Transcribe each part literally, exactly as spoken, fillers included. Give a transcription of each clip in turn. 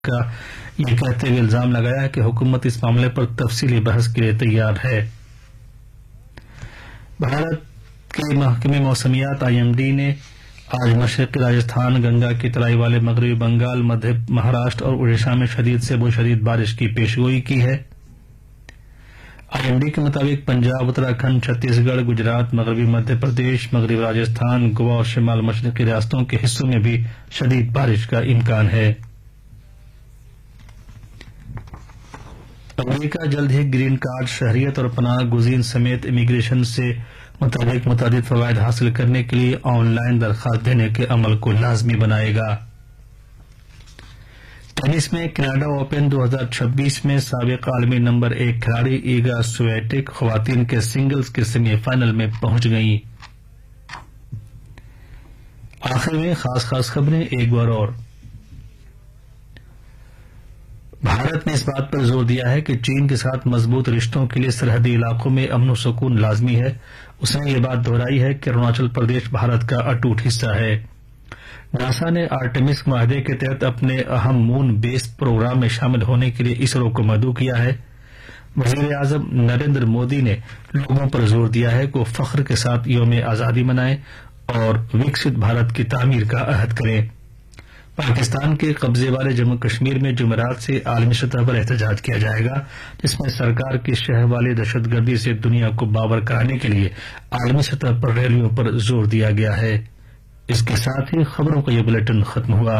का ये कहते हुए इल्जाम लगाया कि हुकूमत इस मामले पर तफसीली बहस के लिए तैयार है। भारत के महकमे मौसमियात आई एम डी ने आज मशरक़ी राजस्थान, गंगा की तराई वाले मगरबी बंगाल, मध्य महाराष्ट्र और उड़ीसा में शदीद से बहुत शदीद बारिश की पेशगोई की है। आई एम डी के मुताबिक पंजाब, उत्तराखंड, छत्तीसगढ़, गुजरात, मगरबी मध्य प्रदेश, मगरबी राजस्थान, गोवा और शिमाल मशरक़ी रियासतों के हिस्सों में भी शदीद बारिश का इम्कान है। अमेरिका जल्द ही ग्रीन कार्ड, शहरियत और पनाह गुज़ीन समेत इमिग्रेशन से मुताबिक मुताबिक फवायद हासिल करने के लिए ऑनलाइन दरखास्त देने के अमल को लाजमी बनाएगा। टेनिस में कनाडा ओपन दो हज़ार छब्बीस में साबिक आलमी नंबर एक खिलाड़ी ईगा स्वियाटेक खवातीन के सिंगल्स के सेमीफाइनल में पहुंच गईं। आखिर में खास खास खबरें एक बार और। भारत ने इस बात पर जोर दिया है कि चीन के साथ मजबूत रिश्तों के लिए सरहदी इलाकों में अमन और सुकून लाजमी है। उसने ये बात दोहराई है कि अरुणाचल प्रदेश भारत का अटूट हिस्सा है। नासा ने आर्टेमिस माहदे के तहत अपने अहम मून बेस प्रोग्राम में शामिल होने के लिए इसरो को मदऊ किया है। वजीर आजम नरेंद्र मोदी ने लोगों पर जोर दिया है कि वो फख्र के साथ यौम आजादी मनाएं और विकसित भारत की तामीर का अहद करें। पाकिस्तान के कब्जे वाले जम्मू कश्मीर में जुमेरात से आलमी सतह पर एहतजाज किया जाएगा, जिसमें सरकार की शह वाली दहशतगर्दी से दुनिया को बावर कराने के लिए आलमी सतह पर रैलियों पर जोर दिया गया है। इसके साथ ही खबरों का यह बुलेटिन खत्म हुआ।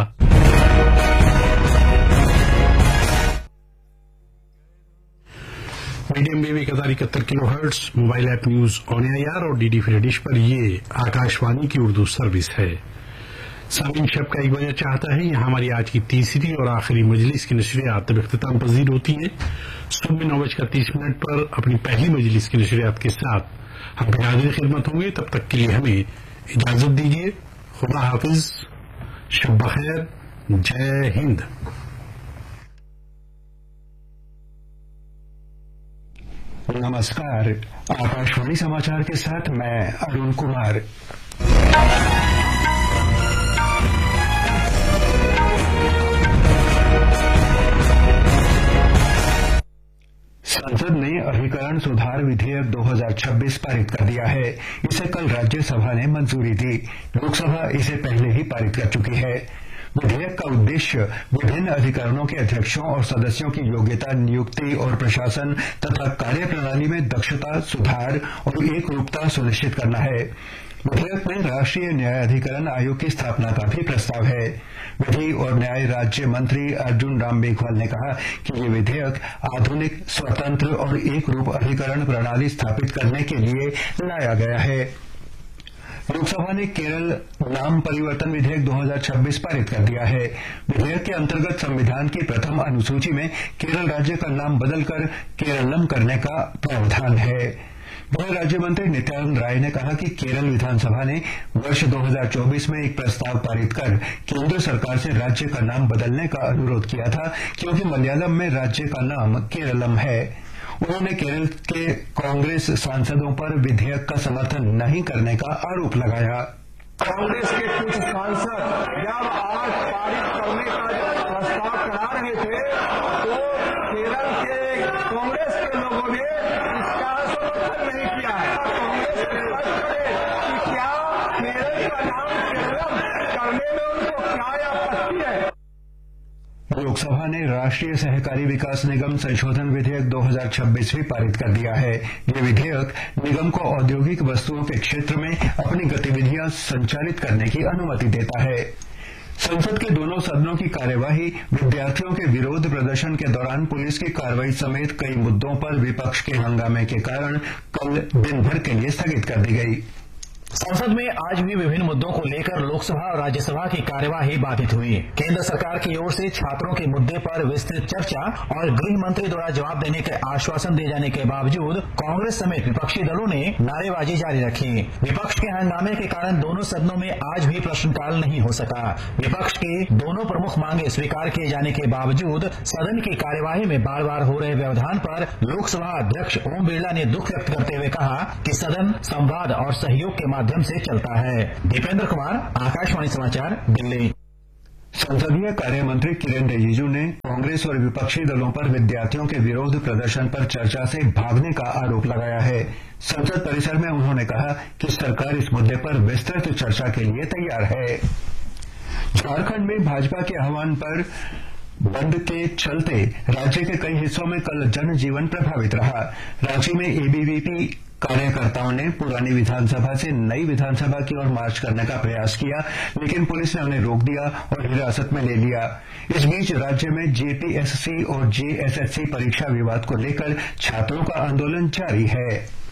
मीडियम वेव एक हजार इकहत्तर kilo hertz, mobile app news on AIR और डीडी फ्री डिश पर ये आकाशवाणी की उर्दू सर्विस है। सामीन शब का एक बजा चाहता है। यहाँ हमारी आज की तीसरी और आखिरी मजलिस की नशरियात इख्तिताम पजीर होती है। सुबह नौ बजकर तीस मिनट पर अपनी पहली मजलिस की नशरियात के साथ हम हाजिर खिदमत होंगे। तब तक के लिए हमें इजाजत दीजिए। खुदा हाफिज, शब बखैर, जय हिंद। नमस्कार, आकाशवाणी समाचार के साथ मैं अरुण कुमार। संसद ने अभिकरण सुधार विधेयक दो हज़ार छब्बीस पारित कर दिया है। इसे कल राज्यसभा ने मंजूरी दी। लोकसभा इसे पहले ही पारित कर चुकी है। विधेयक का उद्देश्य विभिन्न अधिकरणों के अध्यक्षों और सदस्यों की योग्यता, नियुक्ति और प्रशासन तथा कार्यप्रणाली में दक्षता, सुधार और एकरूपता सुनिश्चित करना है। विधेयक में राष्ट्रीय न्यायाधिकरण आयोग की स्थापना का भी प्रस्ताव है। विधि और न्याय राज्य मंत्री अर्जुन राम मेघवाल ने कहा कि ये विधेयक आधुनिक, स्वतंत्र और एक रूप अधिकरण प्रणाली स्थापित करने के लिए लाया गया है। लोकसभा ने केरल नाम परिवर्तन विधेयक दो हज़ार छब्बीस पारित कर दिया है। विधेयक के अंतर्गत संविधान की प्रथम अनुसूची में केरल राज्य का नाम बदलकर केरलम करने का प्रावधान है। गृह राज्य मंत्री नित्यानंद राय ने कहा कि केरल विधानसभा ने वर्ष दो हज़ार चौबीस में एक प्रस्ताव पारित कर केंद्र सरकार से राज्य का नाम बदलने का अनुरोध किया था, क्योंकि मलयालम में राज्य का नाम केरलम है। उन्होंने केरल के कांग्रेस सांसदों पर विधेयक का समर्थन नहीं करने का आरोप लगाया। कांग्रेस के कुछ सांसद जब आज पारित करने का प्रस्ताव करा रहे थे तो केरल के कांग्रेस के लोगों ने इसका समर्थन नहीं किया है। कांग्रेस स्पष्ट करे कि क्या केरल का नाम केरलम करने में उनको क्या आपत्ति है। लोकसभा ने राष्ट्रीय सहकारी विकास निगम संशोधन विधेयक दो हज़ार छब्बीस भी पारित कर दिया है। ये विधेयक निगम को औद्योगिक वस्तुओं के क्षेत्र में अपनी गतिविधियां संचालित करने की अनुमति देता है। संसद के दोनों सदनों की कार्यवाही विद्यार्थियों के विरोध प्रदर्शन के दौरान पुलिस की कार्रवाई समेत कई मुद्दों पर विपक्ष के हंगामे के कारण कल दिन भर के लिए स्थगित कर दी गई। संसद में आज भी विभिन्न मुद्दों को लेकर लोकसभा और राज्यसभा की कार्यवाही बाधित हुई। केंद्र सरकार की ओर से छात्रों के मुद्दे पर विस्तृत चर्चा और गृह मंत्री द्वारा जवाब देने के आश्वासन दिए जाने के बावजूद कांग्रेस समेत विपक्षी दलों ने नारेबाजी जारी रखी। विपक्ष के हंगामे के कारण दोनों सदनों में आज भी प्रश्नकाल नहीं हो सका। विपक्ष की दोनों प्रमुख मांगे स्वीकार किए जाने के बावजूद सदन की कार्यवाही में बार बार हो रहे व्यवधान पर लोकसभा अध्यक्ष ओम बिरला ने दुख व्यक्त करते हुए कहा कि सदन संवाद और सहयोग के माध्यम से चलता है। दीपेंद्र कुमार, आकाशवाणी समाचार, दिल्ली। संसदीय कार्य मंत्री किरेन रिजिजू ने कांग्रेस और विपक्षी दलों पर विद्यार्थियों के विरोध प्रदर्शन पर चर्चा से भागने का आरोप लगाया है। संसद परिसर में उन्होंने कहा कि सरकार इस मुद्दे पर विस्तृत चर्चा के लिए तैयार है। झारखंड में भाजपा के आह्वान पर बंद के चलते राज्य के कई हिस्सों में कल जनजीवन प्रभावित रहा। रांची में एबीवीपी कार्यकर्ताओं ने पुरानी विधानसभा से नई विधानसभा की ओर मार्च करने का प्रयास किया, लेकिन पुलिस ने उन्हें रोक दिया और हिरासत में ले लिया। इस बीच राज्य में जेपीएससी और जेएसएससी परीक्षा विवाद को लेकर छात्रों का आंदोलन जारी है।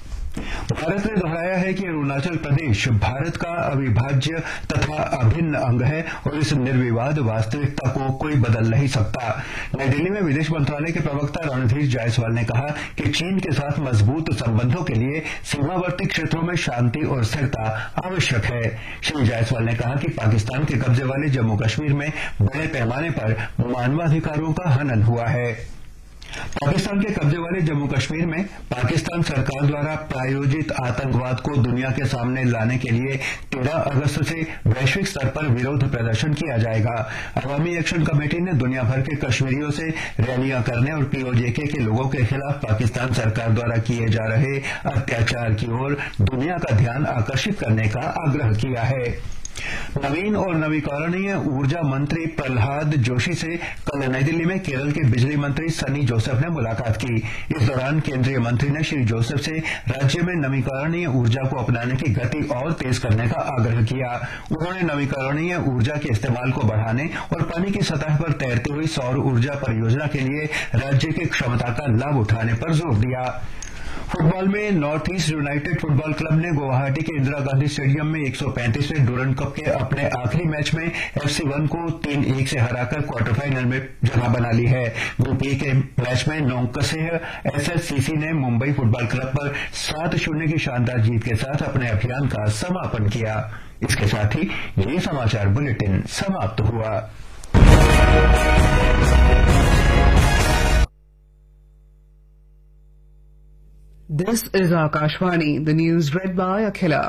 भारत ने दोहराया है कि अरुणाचल प्रदेश भारत का अविभाज्य तथा अभिन्न अंग है और इस निर्विवाद वास्तविकता को कोई बदल नहीं सकता। नई दिल्ली में विदेश मंत्रालय के प्रवक्ता रणधीर जायसवाल ने कहा कि चीन के साथ मजबूत संबंधों के लिए सीमावर्ती क्षेत्रों में शांति और स्थिरता आवश्यक है। श्री जायसवाल ने कहा कि पाकिस्तान के कब्जे वाले जम्मू कश्मीर में बड़े पैमाने पर मानवाधिकारों का हनन हुआ है। पाकिस्तान के कब्जे वाले जम्मू कश्मीर में पाकिस्तान सरकार द्वारा प्रायोजित आतंकवाद को दुनिया के सामने लाने के लिए तेरह अगस्त से वैश्विक स्तर पर विरोध प्रदर्शन किया जाएगा। अवामी एक्शन कमेटी ने दुनिया भर के कश्मीरियों से रैलियां करने और पीओजेके के लोगों के खिलाफ पाकिस्तान सरकार द्वारा किए जा रहे अत्याचार की ओर दुनिया का ध्यान आकर्षित करने का आग्रह किया है। नवीन और नवीकरणीय ऊर्जा मंत्री प्रहलाद जोशी से कल नई दिल्ली में केरल के बिजली मंत्री सनी जोसेफ ने मुलाकात की। इस दौरान केंद्रीय मंत्री ने श्री जोसेफ से राज्य में नवीकरणीय ऊर्जा को अपनाने की गति और तेज करने का आग्रह किया। उन्होंने नवीकरणीय ऊर्जा के इस्तेमाल को बढ़ाने और पानी की सतह पर तैरती हुई सौर ऊर्जा परियोजना के लिए राज्य की क्षमता का लाभ उठाने पर जोर दिया। फुटबॉल में north east United football club ने गुवाहाटी के इंदिरा गांधी स्टेडियम में एक सौ पैंतीसवें डूरंड कप के अपने आखिरी मैच में एफसी वन को तीन एक से हराकर क्वार्टर फाइनल में जगह बना ली है। ग्रुप ए के मैच में नौकसेह एसएससीसी ने मुंबई फुटबॉल क्लब पर सात शून्य की शानदार जीत के साथ अपने अभियान का समापन किया। इसके साथ ही ये समाचार बुलेटिन समाप्त हुआ। This is Akashvani, the news read by Akhila.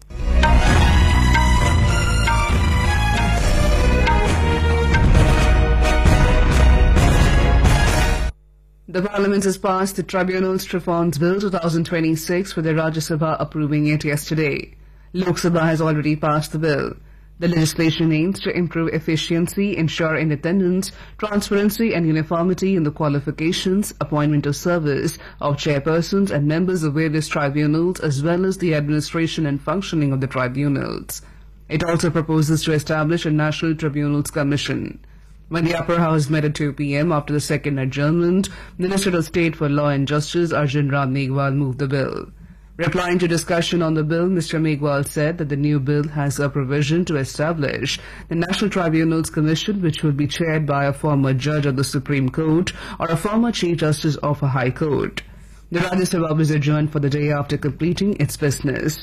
The Parliament has passed the Tribunals Reforms Bill twenty twenty-six with the Rajya Sabha approving it yesterday. Lok Sabha has already passed the bill. The legislation aims to improve efficiency, ensure independence, transparency and uniformity in the qualifications, appointment of service of chairpersons and members of various tribunals as well as the administration and functioning of the tribunals. It also proposes to establish a National Tribunals Commission. When the Upper House met at two p m after the second adjournment, Minister of State for Law and Justice Arjun Ram Meghwal moved the bill. Replying to discussion on the bill, Mister Meghwal said that the new bill has a provision to establish the National Tribunals Commission, which will be chaired by a former judge of the Supreme Court or a former Chief Justice of a High Court. The Rajya Sabha was adjourned for the day after completing its business.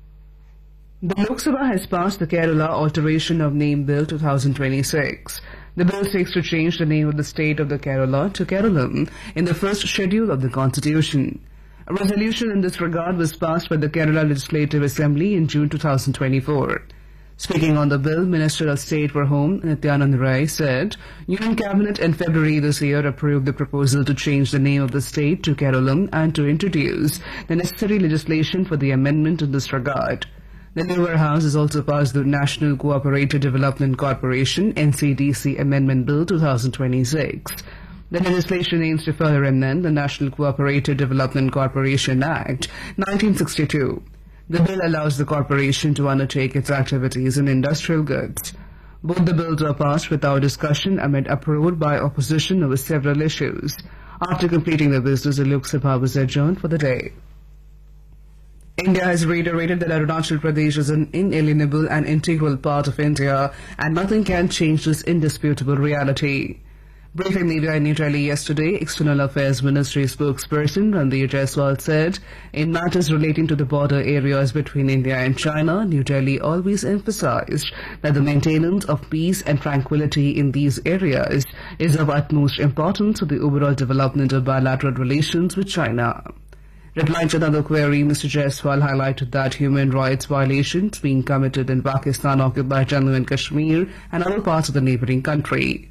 The Lok Sabha has passed the Kerala Alteration of Name Bill twenty twenty-six. The bill seeks to change the name of the state of the Kerala to Keralam in the first schedule of the Constitution. A resolution in this regard was passed by the Kerala Legislative Assembly in June twenty twenty-four. Speaking on the bill, Minister of State for Home, Nityanand Rai, said, Union Cabinet in February this year approved the proposal to change the name of the state to Keralam and to introduce the necessary legislation for the amendment in this regard. The lower house has also passed the National Cooperative Development Corporation N C D C Amendment Bill twenty twenty-six. The legislation aims to further amend the National Cooperative Development Corporation Act nineteen sixty-two. The bill allows the corporation to undertake its activities in industrial goods. Both the bills were passed without discussion amid uproar by opposition over several issues. After completing the business, the Lok Sabha was adjourned for the day. India has reiterated that Arunachal Pradesh is an inalienable and integral part of India and nothing can change this indisputable reality. Briefing media in New Delhi yesterday, External Affairs Ministry spokesperson Ranveer Jaiswal said, in matters relating to the border areas between India and China, New Delhi always emphasized that the maintenance of peace and tranquility in these areas is of utmost importance to the overall development of bilateral relations with China. Replying to another query, Mister Jaiswal highlighted that human rights violations being committed in Pakistan occupied Jammu and Kashmir and other parts of the neighbouring country.